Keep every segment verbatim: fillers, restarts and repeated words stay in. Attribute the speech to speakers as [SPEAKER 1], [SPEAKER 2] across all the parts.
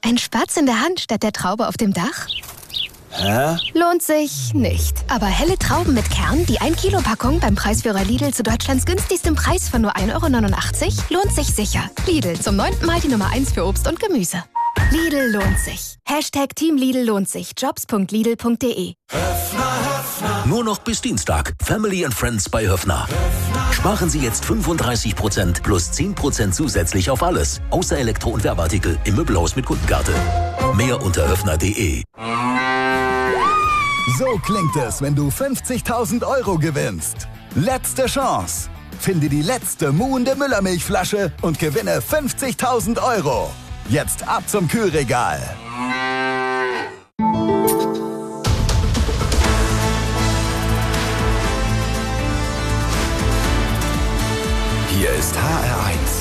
[SPEAKER 1] Ein Spatz in der Hand statt der Traube auf dem Dach?
[SPEAKER 2] Hä?
[SPEAKER 1] Lohnt sich nicht. Aber helle Trauben mit Kern, die ein Kilo Packung beim Preisführer Lidl zu Deutschlands günstigstem Preis von nur ein Euro neunundachtzig, lohnt sich sicher. Lidl, zum neunten Mal die Nummer eins für Obst und Gemüse. Lidl lohnt sich. Hashtag Team Lidl lohnt sich. Jobs punkt lidl punkt de.
[SPEAKER 3] Nur noch bis Dienstag. Family and Friends bei Höffner. Sparen Sie jetzt fünfunddreißig Prozent plus zehn Prozent zusätzlich auf alles. Außer Elektro- und Werbeartikel im Möbelhaus mit Kundenkarte. Mehr unter höffner punkt de.
[SPEAKER 4] So klingt es, wenn du fünfzigtausend Euro gewinnst. Letzte Chance. Finde die letzte muhende Müllermilchflasche und gewinne fünfzigtausend Euro. Jetzt ab zum Kühlregal.
[SPEAKER 5] Hier ist H R eins.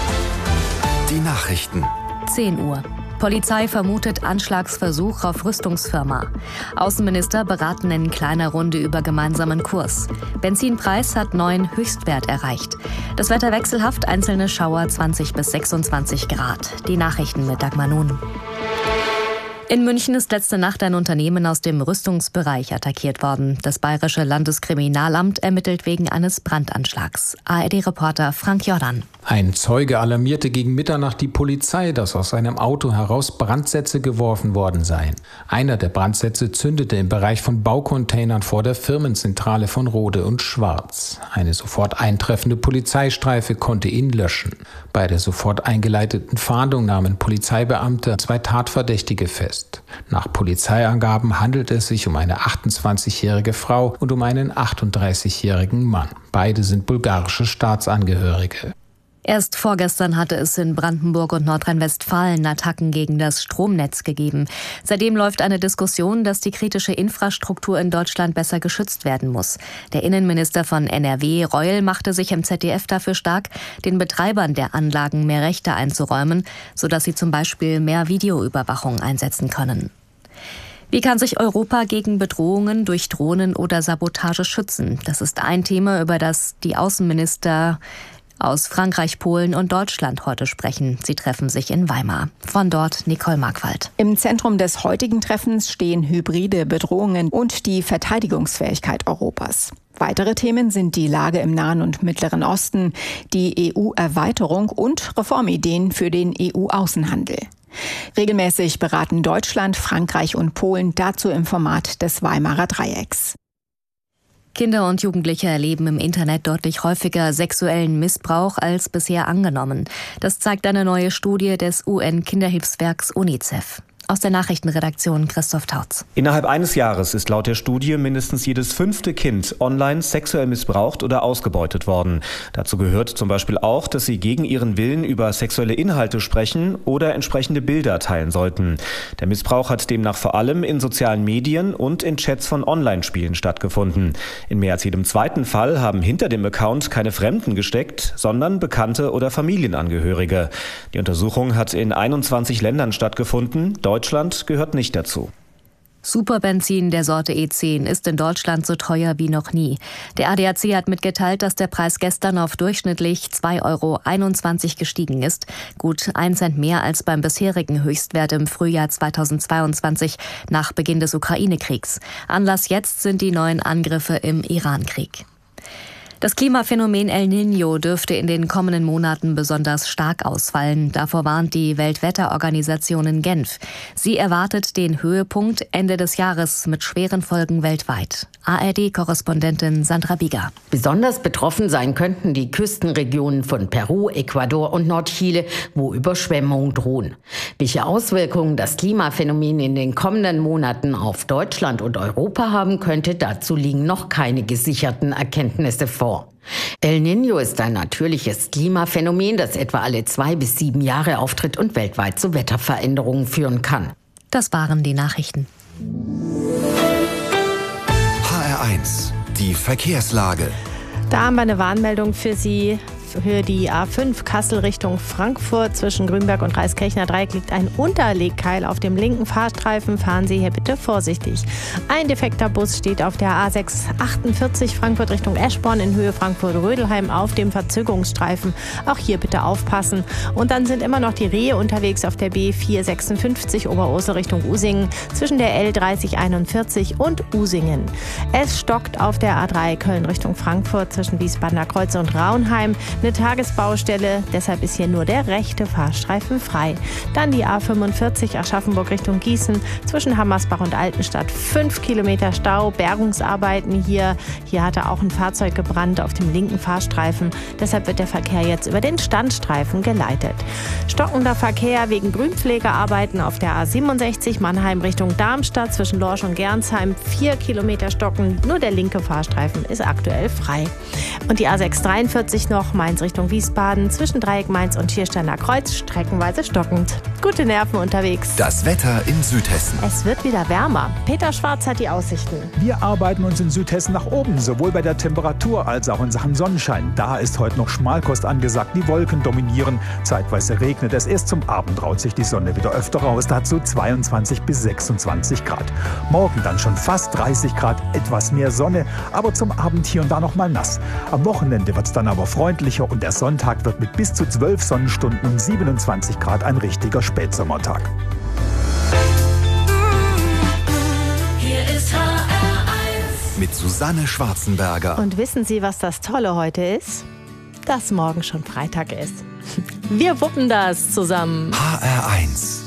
[SPEAKER 5] Die Nachrichten.
[SPEAKER 6] zehn Uhr. Polizei vermutet Anschlagsversuch auf Rüstungsfirma. Außenminister beraten in kleiner Runde über gemeinsamen Kurs. Benzinpreis hat neuen Höchstwert erreicht. Das Wetter wechselhaft, einzelne Schauer zwanzig bis sechsundzwanzig Grad. Die Nachrichten mit Dagmar Nun. In München ist letzte Nacht ein Unternehmen aus dem Rüstungsbereich attackiert worden. Das Bayerische Landeskriminalamt ermittelt wegen eines Brandanschlags. A R D-Reporter Frank Jordan.
[SPEAKER 7] Ein Zeuge alarmierte gegen Mitternacht die Polizei, dass aus seinem Auto heraus Brandsätze geworfen worden seien. Einer der Brandsätze zündete im Bereich von Baucontainern vor der Firmenzentrale von Rode und Schwarz. Eine sofort eintreffende Polizeistreife konnte ihn löschen. Bei der sofort eingeleiteten Fahndung nahmen Polizeibeamte zwei Tatverdächtige fest. Nach Polizeiangaben handelt es sich um eine achtundzwanzigjährige Frau und um einen achtunddreißigjährigen Mann. Beide sind bulgarische Staatsangehörige.
[SPEAKER 6] Erst vorgestern hatte es in Brandenburg und Nordrhein-Westfalen Attacken gegen das Stromnetz gegeben. Seitdem läuft eine Diskussion, dass die kritische Infrastruktur in Deutschland besser geschützt werden muss. Der Innenminister von N R W, Reul, machte sich im Z D F dafür stark, den Betreibern der Anlagen mehr Rechte einzuräumen, sodass sie zum Beispiel mehr Videoüberwachung einsetzen können. Wie kann sich Europa gegen Bedrohungen durch Drohnen oder Sabotage schützen? Das ist ein Thema, über das die Außenminister aus Frankreich, Polen und Deutschland heute sprechen. Sie treffen sich in Weimar. Von dort Nicole Markwald.
[SPEAKER 8] Im Zentrum des heutigen Treffens stehen hybride Bedrohungen und die Verteidigungsfähigkeit Europas. Weitere Themen sind die Lage im Nahen und Mittleren Osten, die E U-Erweiterung und Reformideen für den E U-Außenhandel. Regelmäßig beraten Deutschland, Frankreich und Polen dazu im Format des Weimarer Dreiecks.
[SPEAKER 6] Kinder und Jugendliche erleben im Internet deutlich häufiger sexuellen Missbrauch als bisher angenommen. Das zeigt eine neue Studie des U N-Kinderhilfswerks UNICEF. Aus der Nachrichtenredaktion Christoph Tautz.
[SPEAKER 9] Innerhalb eines Jahres ist laut der Studie mindestens jedes fünfte Kind online sexuell missbraucht oder ausgebeutet worden. Dazu gehört zum Beispiel auch, dass sie gegen ihren Willen über sexuelle Inhalte sprechen oder entsprechende Bilder teilen sollten. Der Missbrauch hat demnach vor allem in sozialen Medien und in Chats von Online-Spielen stattgefunden. In mehr als jedem zweiten Fall haben hinter dem Account keine Fremden gesteckt, sondern Bekannte oder Familienangehörige. Die Untersuchung hat in einundzwanzig Ländern stattgefunden. Deutschland gehört nicht dazu.
[SPEAKER 6] Superbenzin der Sorte E zehn ist in Deutschland so teuer wie noch nie. Der A D A C hat mitgeteilt, dass der Preis gestern auf durchschnittlich zwei Euro einundzwanzig gestiegen ist. Gut ein Cent mehr als beim bisherigen Höchstwert im Frühjahr zweitausendzweiundzwanzig nach Beginn des Ukraine-Kriegs. Anlass jetzt sind die neuen Angriffe im Iran-Krieg. Das Klimaphänomen El Niño dürfte in den kommenden Monaten besonders stark ausfallen. Davor warnt die Weltwetterorganisation in Genf. Sie erwartet den Höhepunkt Ende des Jahres mit schweren Folgen weltweit. A R D-Korrespondentin Sandra Bieger.
[SPEAKER 10] Besonders betroffen sein könnten die Küstenregionen von Peru, Ecuador und Nordchile, wo Überschwemmungen drohen. Welche Auswirkungen das Klimaphänomen in den kommenden Monaten auf Deutschland und Europa haben könnte, dazu liegen noch keine gesicherten Erkenntnisse vor. El Niño ist ein natürliches Klimaphänomen, das etwa alle zwei bis sieben Jahre auftritt und weltweit zu Wetterveränderungen führen kann.
[SPEAKER 6] Das waren die Nachrichten.
[SPEAKER 5] H R eins, die Verkehrslage.
[SPEAKER 11] Da haben wir eine Warnmeldung für Sie
[SPEAKER 2] Für die A fünf Kassel Richtung Frankfurt zwischen Grünberg und Reiskirchner Dreieck liegt ein Unterlegkeil auf dem linken Fahrstreifen. Fahren Sie hier bitte vorsichtig. Ein defekter Bus steht auf der A sechs achtundvierzig Frankfurt Richtung Eschborn in Höhe Frankfurt-Rödelheim auf dem Verzögerungsstreifen. Auch hier bitte aufpassen. Und dann sind immer noch die Rehe unterwegs auf der B vier sechsundfünfzig Oberursel Richtung Usingen zwischen der L dreißig einundvierzig und Usingen. Es stockt auf der A drei Köln Richtung Frankfurt zwischen Wiesbadener Kreuz und Raunheim. Eine Tagesbaustelle, deshalb ist hier nur der rechte Fahrstreifen frei. Dann die A fünfundvierzig Aschaffenburg Richtung Gießen zwischen Hammersbach und Altenstadt. Fünf Kilometer Stau, Bergungsarbeiten hier. Hier hatte auch ein Fahrzeug gebrannt auf dem linken Fahrstreifen. Deshalb wird der Verkehr jetzt über den Standstreifen geleitet. Stockender Verkehr wegen Grünpflegearbeiten auf der A siebenundsechzig Mannheim Richtung Darmstadt zwischen Lorsch und Gernsheim. Vier Kilometer stocken, nur der linke Fahrstreifen ist aktuell frei. Und die A sechs dreiundvierzig noch, Mainz Richtung Wiesbaden, zwischen Dreieck Mainz und Schiersteiner Kreuz, streckenweise stockend. Gute Nerven unterwegs.
[SPEAKER 5] Das Wetter in Südhessen.
[SPEAKER 2] Es wird wieder wärmer. Peter Schwarz hat die Aussichten.
[SPEAKER 11] Wir arbeiten uns in Südhessen nach oben, sowohl bei der Temperatur als auch in Sachen Sonnenschein. Da ist heute noch Schmalkost angesagt, die Wolken dominieren. Zeitweise regnet es, erst zum Abend traut sich die Sonne wieder öfter raus, dazu zweiundzwanzig bis sechsundzwanzig Grad. Morgen dann schon fast dreißig Grad, etwas mehr Sonne, aber zum Abend hier und da noch mal nass. Am Wochenende wird es dann aber freundlicher und der Sonntag wird mit bis zu zwölf Sonnenstunden und siebenundzwanzig Grad ein richtiger Spätsommertag.
[SPEAKER 12] Hier ist H R eins.
[SPEAKER 5] Mit Susanne Schwarzenberger.
[SPEAKER 2] Und wissen Sie, was das Tolle heute ist? Dass morgen schon Freitag ist. Wir wuppen das zusammen.
[SPEAKER 5] H R eins.